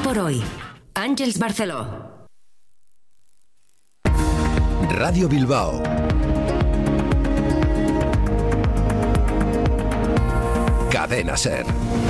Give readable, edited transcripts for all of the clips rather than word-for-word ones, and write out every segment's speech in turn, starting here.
por hoy. Àngels Barceló. Radio Bilbao. Cadena SER.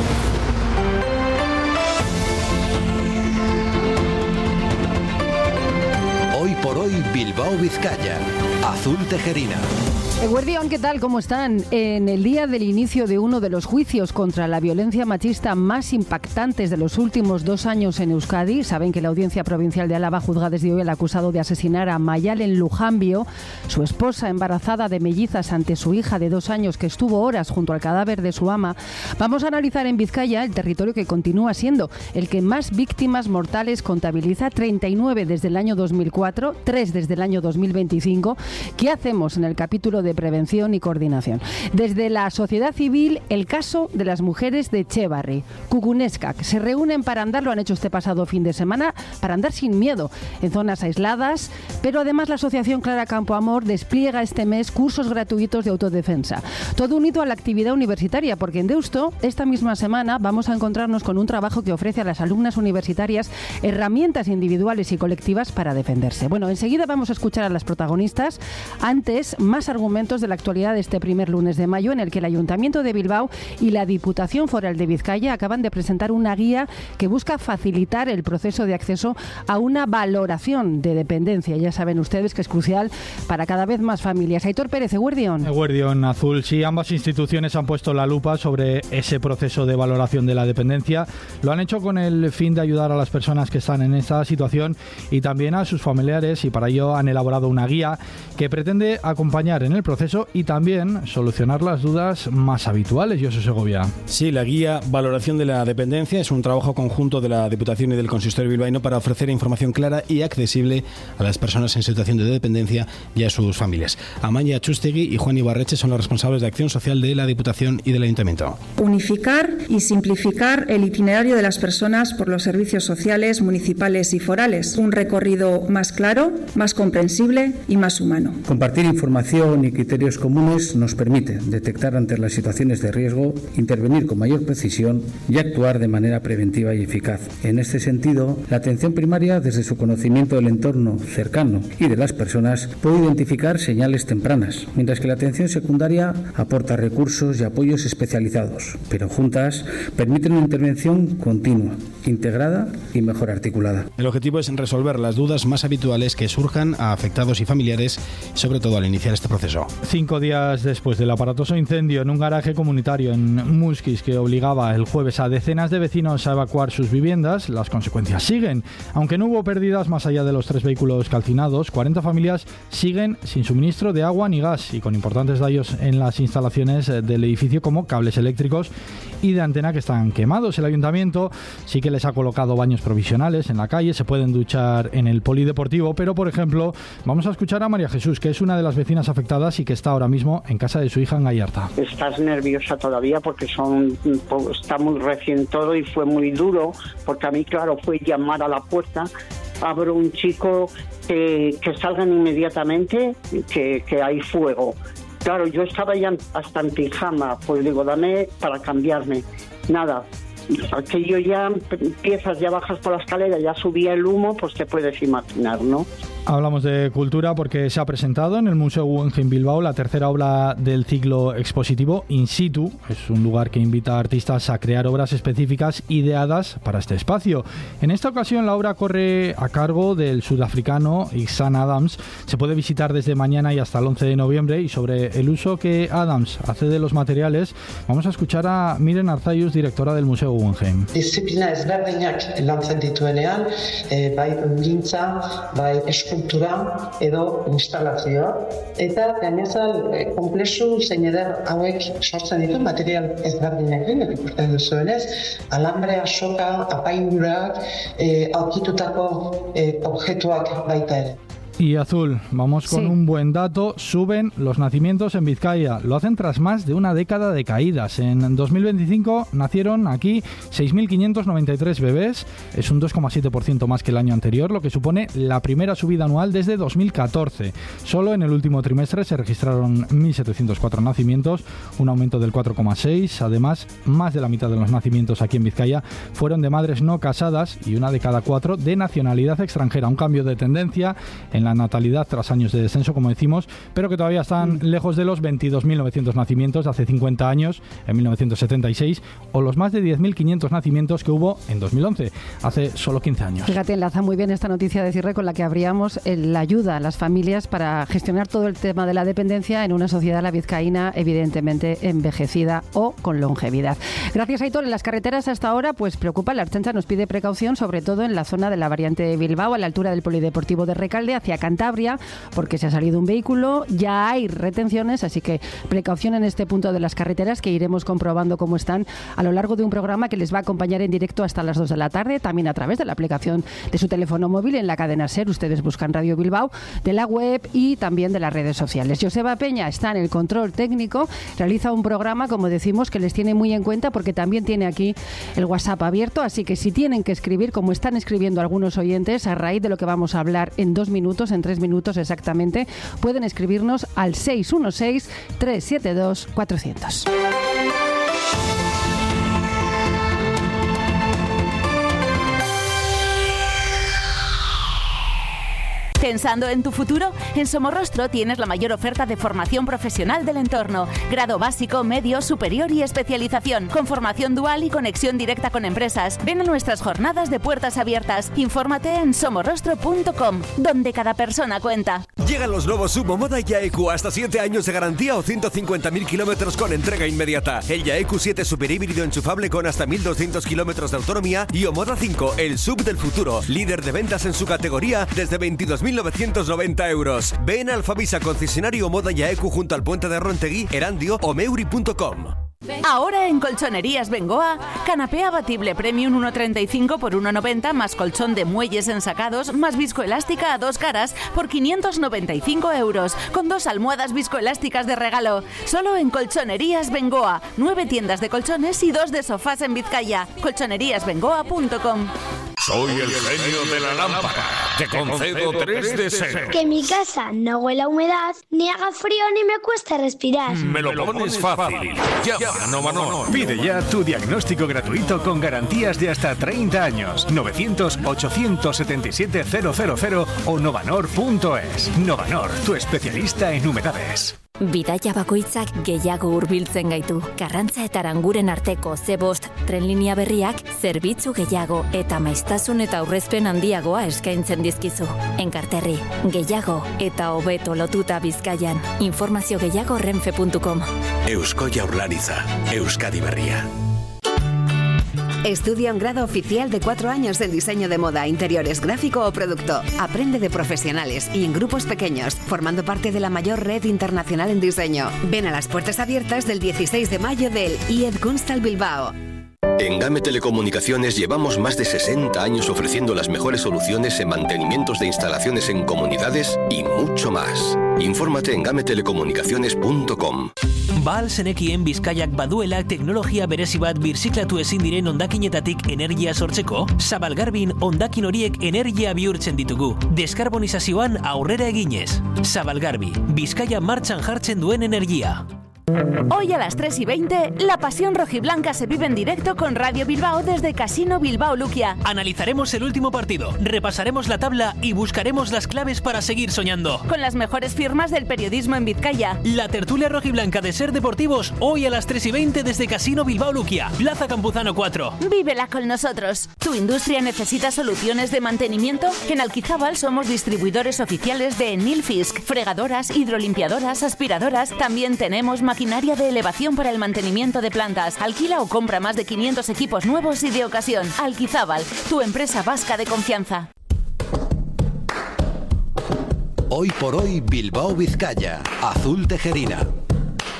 Hoy por hoy Bilbao Vizcaya. Azul Tejerina. Eguerdión, ¿qué tal? ¿Cómo están? En el día del inicio de uno de los juicios contra la violencia machista más impactantes de los últimos 2 años en Euskadi, saben que la Audiencia Provincial de Álava juzga desde hoy al acusado de asesinar a Mayalen Lujambio, su esposa embarazada de mellizas ante su hija de 2 años que estuvo horas junto al cadáver de su ama. Vamos a analizar en Vizcaya el territorio que continúa siendo el que más víctimas mortales contabiliza, 39 desde el año 2004, 3 desde el año 2025. ¿Qué hacemos en el capítulo de prevención y coordinación? Desde la sociedad civil, el caso de las mujeres de Etxebarri, Kukuneskak, se reúnen para andar, lo han hecho este pasado fin de semana, para andar sin miedo en zonas aisladas, pero además la asociación Clara Campoamor despliega este mes cursos gratuitos de autodefensa. Todo unido a la actividad universitaria, porque en Deusto, esta misma semana, vamos a encontrarnos con un trabajo que ofrece a las alumnas universitarias herramientas individuales y colectivas para defenderse. Bueno, enseguida vamos a escuchar a las protagonistas. Antes, más argumentos de la actualidad de este primer lunes de mayo, en el que el Ayuntamiento de Bilbao y la Diputación Foral de Vizcaya acaban de presentar una guía que busca facilitar el proceso de acceso a una valoración de dependencia. Ya saben ustedes que es crucial para cada vez más familias. Aitor Pérez, Eguerdión. Eguerdión, Azul. Sí, ambas instituciones han puesto la lupa sobre ese proceso de valoración de la dependencia. Lo han hecho con el fin de ayudar a las personas que están en esta situación y también a sus familiares, y para ello han elaborado una guía que pretende acompañar en el proceso y también solucionar las dudas más habituales. Josu Segovia. Sí, la guía Valoración de la Dependencia es un trabajo conjunto de la Diputación y del Consistorio bilbaíno para ofrecer información clara y accesible a las personas en situación de dependencia y a sus familias. Amaia Chustegui y Juan Ibarreche son los responsables de acción social de la Diputación y del Ayuntamiento. Unificar y simplificar el itinerario de las personas por los servicios sociales, municipales y forales. Un recorrido más claro, más comprensible y más humano. Compartir información y criterios comunes nos permite detectar ante las situaciones de riesgo, intervenir con mayor precisión y actuar de manera preventiva y eficaz. En este sentido, la atención primaria, desde su conocimiento del entorno cercano y de las personas, puede identificar señales tempranas, mientras que la atención secundaria aporta recursos y apoyos especializados, pero juntas permiten una intervención continua, integrada y mejor articulada. El objetivo es resolver las dudas más habituales que surjan a afectados y familiares, sobre todo al iniciar este proceso. 5 días después del aparatoso incendio en un garaje comunitario en Muskis que obligaba el jueves a decenas de vecinos a evacuar sus viviendas, las consecuencias siguen. Aunque no hubo pérdidas más allá de los 3 vehículos calcinados, 40 familias siguen sin suministro de agua ni gas y con importantes daños en las instalaciones del edificio, como cables eléctricos y de antena que están quemados. El ayuntamiento sí que les ha colocado baños provisionales en la calle, se pueden duchar en el polideportivo, pero por ejemplo vamos a escuchar a María Jesús, que es una de las vecinas afectadas y que está ahora mismo en casa de su hija en Gallarta. Estás nerviosa todavía porque está muy recién todo y fue muy duro, porque a mí, claro, fue llamar a la puerta, abro un chico, que salgan inmediatamente, que hay fuego. Claro, yo estaba ya hasta en pijama, pues digo, dame para cambiarme. Nada, aquello ya empiezas, ya bajas por la escalera, ya subía el humo, pues te puedes imaginar, ¿no? Hablamos de cultura porque se ha presentado en el Museo Guggenheim Bilbao la tercera obra del ciclo expositivo In Situ. Es un lugar que invita a artistas a crear obras específicas ideadas para este espacio. En esta ocasión la obra corre a cargo del sudafricano Ihsan Adams. Se puede visitar desde mañana y hasta el 11 de noviembre, y sobre el uso que Adams hace de los materiales vamos a escuchar a Miren Arzayus, directora del Museo Guggenheim. Disiplina ezberdinak lantzen dituenean, bai gintza, bai eskultura edo instalazioa, eta gainazal komplexu zein eder hauek sortzen ditu material ezberdinekin, ikusten duzuenez, alambrea, soka, apaindurak, aurkitutako objektuak baita ere. Y Azul, vamos con un buen dato. Suben los nacimientos en Vizcaya. Lo hacen tras más de una década de caídas. En 2025 nacieron aquí 6.593 bebés. Es un 2,7% más que el año anterior, lo que supone la primera subida anual desde 2014. Solo en el último trimestre se registraron 1.704 nacimientos, un aumento del 4,6%. Además, más de la mitad de los nacimientos aquí en Vizcaya fueron de madres no casadas y una de cada 4 de nacionalidad extranjera. Un cambio de tendencia en la natalidad tras años de descenso, como decimos, pero que todavía están lejos de los 22.900 nacimientos de hace 50 años, en 1976, o los más de 10.500 nacimientos que hubo en 2011, hace solo 15 años. Fíjate, enlaza muy bien esta noticia de cierre con la que abríamos la ayuda a las familias para gestionar todo el tema de la dependencia en una sociedad, la vizcaína, evidentemente envejecida o con longevidad. Gracias, Aitor. En las carreteras hasta ahora, pues preocupa. La Ertzaintza nos pide precaución, sobre todo en la zona de la variante de Bilbao, a la altura del Polideportivo de Recalde, hacia Cantabria, porque se ha salido un vehículo, ya hay retenciones, así que precaución en este punto de las carreteras, que iremos comprobando cómo están a lo largo de un programa que les va a acompañar en directo hasta las 2 de la tarde, también a través de la aplicación de su teléfono móvil en la cadena SER. Ustedes buscan Radio Bilbao, de la web y también de las redes sociales. Joseba Peña está en el control técnico, realiza un programa, como decimos, que les tiene muy en cuenta porque también tiene aquí el WhatsApp abierto, así que si tienen que escribir, como están escribiendo algunos oyentes, a raíz de lo que vamos a hablar en 2 minutos, en 3 minutos exactamente, pueden escribirnos al 616-372-400. ¿Pensando en tu futuro? En Somorrostro tienes la mayor oferta de formación profesional del entorno. Grado básico, medio, superior y especialización. Con formación dual y conexión directa con empresas. Ven a nuestras jornadas de puertas abiertas. Infórmate en somorrostro.com, donde cada persona cuenta. Llegan los nuevos Subo Moda Yaeku, hasta 7 años de garantía o 150.000 kilómetros con entrega inmediata. El Yaeku 7 super híbrido enchufable con hasta 1.200 kilómetros de autonomía y Omoda 5, el sub del futuro. Líder de ventas en su categoría desde 22.990 euros. Ven a Alfavisa, concesionario Moda Yaeku junto al puente de Rontegui, Erandio o meuri.com. Ahora en Colchonerías Bengoa, canapé abatible Premium 1,35 por 1,90 más colchón de muelles ensacados más viscoelástica a 2 caras por 595 euros, con 2 almohadas viscoelásticas de regalo. Solo en Colchonerías Bengoa. 9 tiendas de colchones y 2 de sofás en Vizcaya. colchoneríasbengoa.com. Soy el genio de la lámpara. Te concedo 3 deseos. Que mi casa no huela a humedad, ni haga frío, ni me cueste respirar. Me lo pones fácil. Llama a Novanor. Pide ya tu diagnóstico gratuito con garantías de hasta 30 años. 900-877-000 o novanor.es. Novanor, tu especialista en humedades. Bidaia bakoitzak gehiago hurbiltzen gaitu. Karrantza eta Aranguren arteko C5 trenlinea berriak zerbitzu gehiago eta maiztasun eta aurrezpen handiagoa eskaintzen dizkizu. Enkarterri, gehiago eta hobeto lotuta Bizkaian. Informazio gehiago renfe.com. Eusko Jaurlaritza, Euskadi Berria. Estudia un grado oficial de 4 años en diseño de moda, interiores, gráfico o producto. Aprende de profesionales y en grupos pequeños, formando parte de la mayor red internacional en diseño. Ven a las puertas abiertas del 16 de mayo del IED Kunsthal Bilbao. En GAME Telecomunicaciones llevamos más de 60 años ofreciendo las mejores soluciones en mantenimientos de instalaciones en comunidades y mucho más. Infórmate en gametelecomunicaciones.com. Ba al zenekien Bizkaiak baduela teknologia berezi bat birziklatu ezin diren hondakinetatik energia sortzeko? Zabalgarbin hondakin horiek energia bihurtzen ditugu. Deskarbonizazioan aurrera eginez. Zabalgarbi, Bizkaia martxan jartzen duen energia. Hoy a las 3:20, la pasión rojiblanca se vive en directo con Radio Bilbao desde Casino Bilbao Luquia. Analizaremos el último partido, repasaremos la tabla y buscaremos las claves para seguir soñando. Con las mejores firmas del periodismo en Vizcaya. La tertulia rojiblanca de Ser Deportivos, hoy a las 3:20 desde Casino Bilbao Luquia, Plaza Campuzano 4. Vívela con nosotros. ¿Tu industria necesita soluciones de mantenimiento? En Alquizábal somos distribuidores oficiales de Nilfisk, fregadoras, hidrolimpiadoras, aspiradoras. También tenemos maquinaria de elevación para el mantenimiento de plantas. Alquila o compra más de 500 equipos nuevos y de ocasión. Alquizábal, tu empresa vasca de confianza. Hoy por hoy Bilbao Vizcaya, Azul Tejerina.